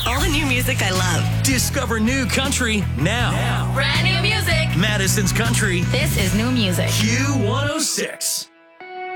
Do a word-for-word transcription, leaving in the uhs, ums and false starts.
All the new music I love. Discover new country now. Brand new music. Madison's Country. This is new music. Q one oh six.